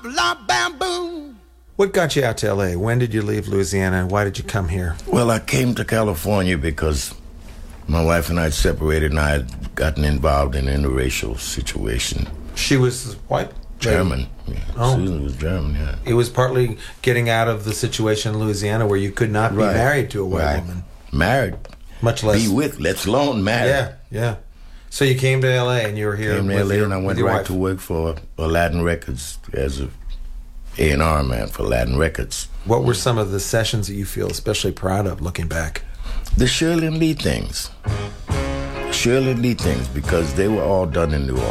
La bam boom. What got you out to L.A.? When did you leave Louisiana, and why did you come here? Well, I came to California because my wife and I had separated, and I had gotten involved in an interracial situation. She was white? German. Yeah. Oh. Susan was German, yeah. It was partly getting out of the situation in Louisiana where you could not be married to a white woman. Married. Much less. Be with, let alone married. Yeah, yeah. So you came to L.A. and you were here. Came to L.A. and I went right to work for Aladdin Records as a A&R man for Aladdin Records. What were some of the sessions that you feel especially proud of looking back? The Shirley and Lee things. Shirley and Lee things, because they were all done in New Orleans.